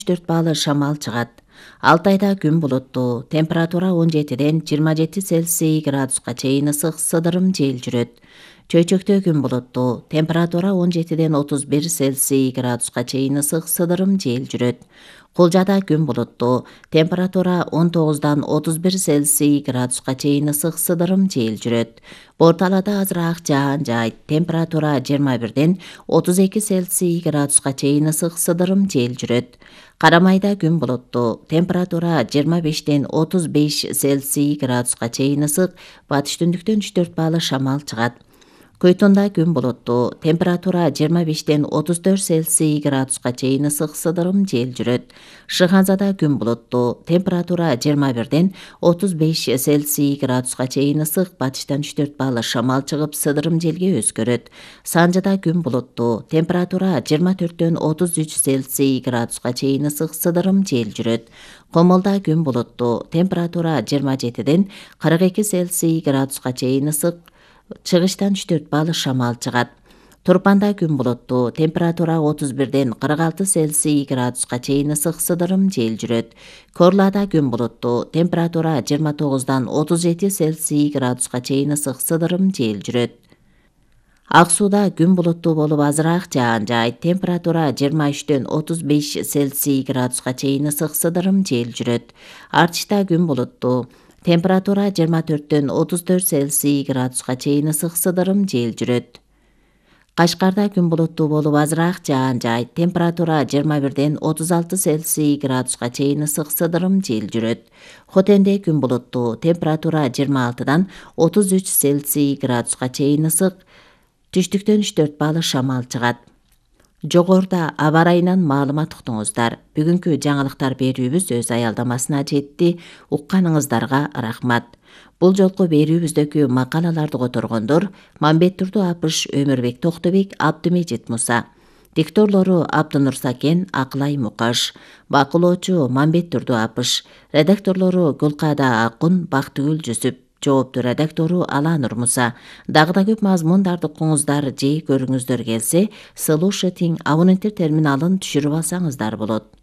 4 балл шамал чыгат. Алтайда күн булуттуу, температура 17-ден 27 Цельсий градуска чейин ысык сыдырым жел жүрөт. Чөйчөктө күн булуттуу, температура 17-ден 31 Цельсий градуска чейин ысык сыдырым жел жүрөт. Кулжада күн булуттуу, температура 19-дан 31 Цельсий градуска чейин ысык сыдырым жел жүрөт. Борталада азыраак жаан жаайт, температура 21-ден 32 Цельсий градуска чейин ысык сыдырым жел жүрөт. Карамайда күн булуттуу, температура 25-ден 35 Цельсий градуска чейин ысык, батыш түндүктөн 3-4 балл шамал чыгат. Көйтонда күн булуттуу, температура 25-ден 34 Цельсий градуска чейин ысык сыдырым жел жүрөт. Шыгазада күн булуттуу, температура 21-ден 35 Цельсий градуска чейин ысык, батыштан 3-4 балл шамал чыгып сыдырым желге өзгөрөт. Санжыда күн булуттуу, температура 24-ден 33 Цельсий градуска чейин ысык сыдырым жел жүрөт. Комолда күн булуттуу, температура 27-ден 42 Цельсий градуска чейин ысык, чыгыштан 3-4 балл шамал чыгат. Турпанда күн булуттуу, температура 31-ден 46 Цельсий градуска чейин ысык сыдырым жел жүрөт. Корлада күн булуттуу, температура 29-дан 37 Цельсий градуска чейин ысык сыдырым жел жүрөт. Ак сууда күн булуттуу болуп азыраак жаан жаайт, температура 23-ден 35 Цельсий градуска чейин ысык сыдырым жел жүрөт. Артышта күн булуттуу, температура 24-ден 34 Цельсий градуска чейин ысык сыдырым жел жүрөт. Кашкарда күн булуттуу болуп азыраак жаан жаайт, температура 21-ден 36 Цельсий градуска чейин ысык сыдырым жел жүрөт. Хотенде күн булуттуу, температура 26-дан 33 Цельсий градуска чейин ысык, түштүктөн 3-4 балл шамал чыгат. Жогоруда аба ырайынан маалымат уктуңуздар. Бүгүнкү жаңылыктар берүүбүз өз аялдамасына жетти. Укканыңыздарга рахмат. Бул жолку берүүбүздөгү макалаларды которгондор Мамбеттурду Апыш, Өмүрбек Токтобек, Абдымежит Муса. Дикторлору Абдынур Сакен, Акылай Мукаш. Бакылоочу Мамбеттурду Апыш. Редакторлору Гүлкада Акун, Бактыгүл Жүсүп. Жоопту редактору Аланур Муса. Дагы да көп мазмундарды укуңуздар же көрүңүздөр келсе, слушатинг абоненттер терминалын түшүрүп алсаңыздар болот.